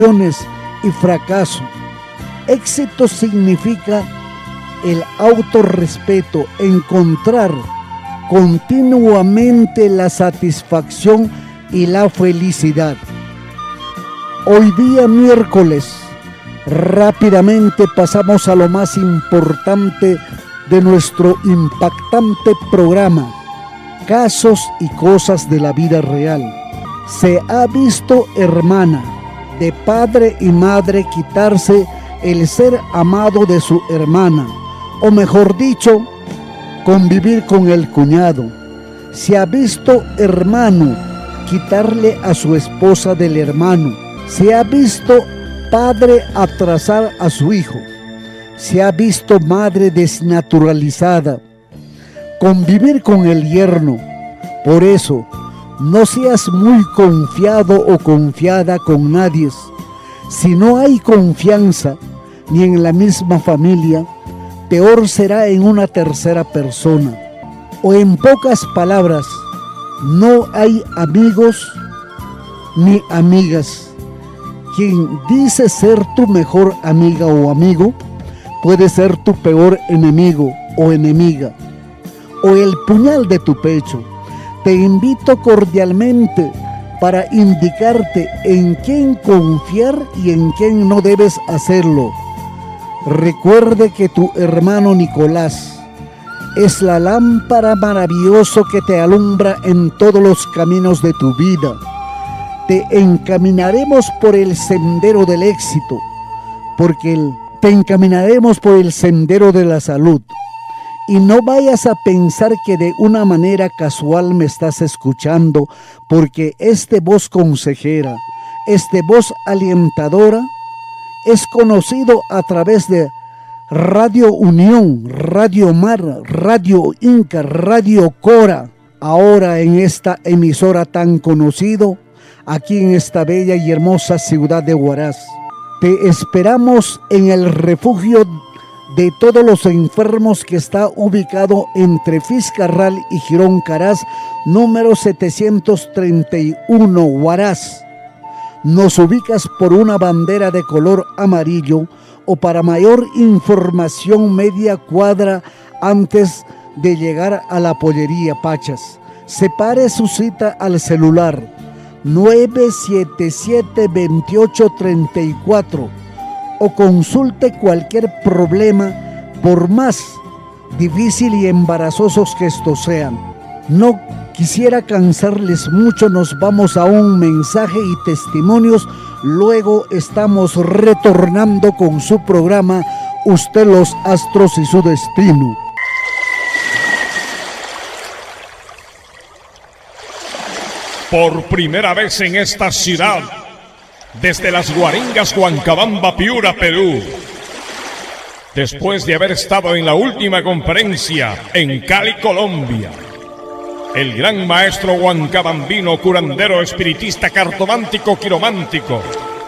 y fracaso. Éxito significa el autorrespeto, encontrar continuamente la satisfacción y la felicidad. Hoy día miércoles, rápidamente pasamos a lo más importante de nuestro impactante programa, casos y cosas de la vida real. Se ha visto, hermana, de padre y madre quitarse el ser amado de su hermana, o mejor dicho, convivir con el cuñado. Se ha visto, hermano, quitarle a su esposa del hermano. Se ha visto padre atrasar a su hijo. Se ha visto madre desnaturalizada, convivir con el yerno. Por eso, no seas muy confiado o confiada con nadie. Si no hay confianza ni en la misma familia, peor será en una tercera persona. O en pocas palabras, no hay amigos ni amigas. Quien dice ser tu mejor amiga o amigo, puede ser tu peor enemigo o enemiga, o el puñal de tu pecho. Te invito cordialmente para indicarte en quién confiar y en quién no debes hacerlo. Recuerde que tu hermano Nicolás es la lámpara maravillosa que te alumbra en todos los caminos de tu vida. Te encaminaremos por el sendero del éxito, porque te encaminaremos por el sendero de la salud. Y no vayas a pensar que de una manera casual me estás escuchando, porque voz consejera, voz alentadora, es conocido a través de Radio Unión, Radio Mar, Radio Inca, Radio Cora, ahora en esta emisora tan conocido, aquí en esta bella y hermosa ciudad de Huaraz. Te esperamos en el refugio de todos los enfermos que está ubicado entre Fiscarral y Girón Caraz, número 731, Huaraz. Nos ubicas por una bandera de color amarillo, o para mayor información, media cuadra antes de llegar a la pollería Pachas. Separe su cita al celular 977-2834 o consulte cualquier problema, por más difícil y embarazosos que estos sean. No quisiera cansarles mucho, nos vamos a un mensaje y testimonios. Luego estamos retornando con su programa Usted, los astros y su destino. Por primera vez en esta ciudad, desde las Guaringas, Huancabamba, Piura, Perú, después de haber estado en la última conferencia en Cali, Colombia, el gran maestro huancabambino, curandero, espiritista, cartomántico, quiromántico.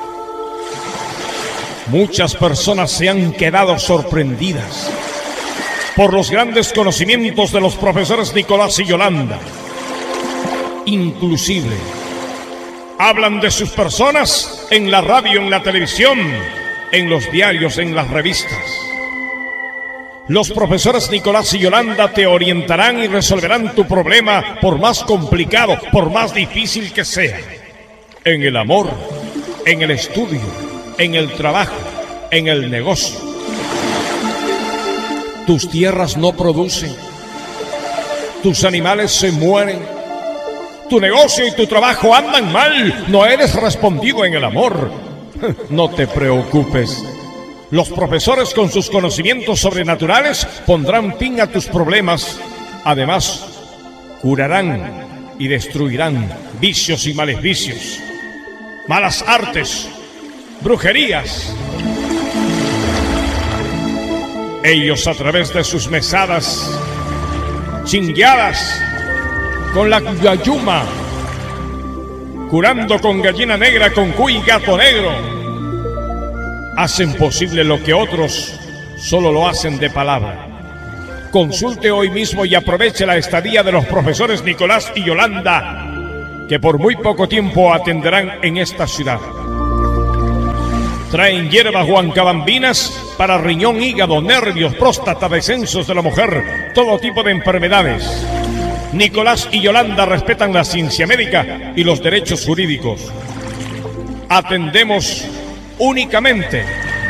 Muchas personas se han quedado sorprendidas por los grandes conocimientos de los profesores Nicolás y Yolanda. Inclusive, hablan de sus personas en la radio, en la televisión, en los diarios, en las revistas. Los profesores Nicolás y Yolanda te orientarán y resolverán tu problema, por más complicado, por más difícil que sea. En el amor, en el estudio, en el trabajo, en el negocio. Tus tierras no producen, tus animales se mueren, tu negocio y tu trabajo andan mal, no eres respondido en el amor. No te preocupes. Los profesores, con sus conocimientos sobrenaturales, pondrán fin a tus problemas. Además, curarán y destruirán vicios y maleficios, malas artes, brujerías. Ellos, a través de sus mesadas, chingueadas, con la yayuma, curando con gallina negra, con cuy y gato negro, hacen posible lo que otros solo lo hacen de palabra. Consulte hoy mismo y aproveche la estadía de los profesores Nicolás y Yolanda, que por muy poco tiempo atenderán en esta ciudad. Traen hierbas huancabambinas para riñón, hígado, nervios, próstata, descensos de la mujer, todo tipo de enfermedades. Nicolás y Yolanda respetan la ciencia médica y los derechos jurídicos. Atendemos únicamente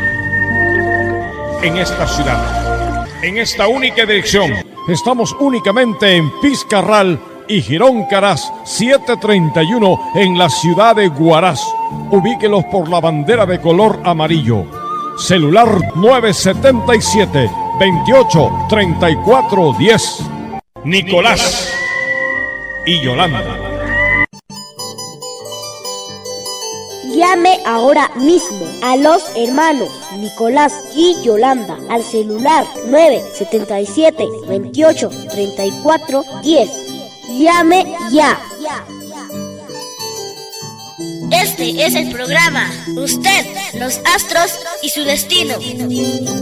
en esta ciudad, en esta única dirección. Estamos únicamente en Pizcarral y Girón Caraz 731 en la ciudad de Huaraz. Ubíquelos por la bandera de color amarillo. Celular 977 28 34 10. Nicolás y Yolanda. Llame ahora mismo a los hermanos Nicolás y Yolanda al celular 977 28 34 10. Llame ya. Este es el programa Usted, los astros y su destino.